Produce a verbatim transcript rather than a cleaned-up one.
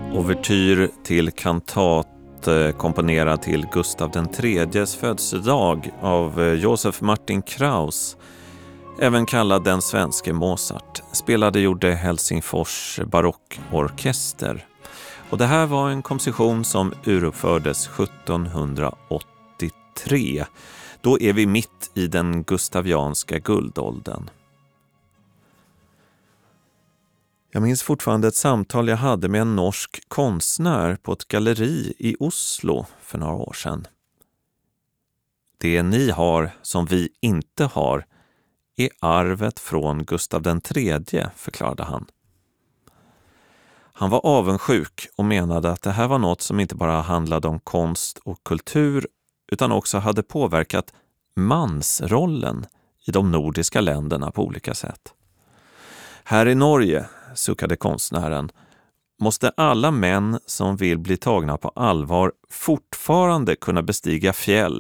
Ouvertyr till kantat komponerad till Gustav den tredjes födelsedag av Josef Martin Kraus, även kallad den svenske Mozart, spelade gjorde Helsingfors barockorkester. Och det här var en komposition som uruppfördes sjuttonhundraåttiotre. Då är vi mitt i den gustavianska guldåldern. Jag minns fortfarande ett samtal jag hade med en norsk konstnär på ett galleri i Oslo för några år sedan. Det ni har som vi inte har är arvet från Gustav den tredje, förklarade han. Han var avundsjuk och menade att det här var något som inte bara handlade om konst och kultur utan också hade påverkat mansrollen i de nordiska länderna på olika sätt. Här i Norge, suckade konstnären, måste alla män som vill bli tagna på allvar fortfarande kunna bestiga fjäll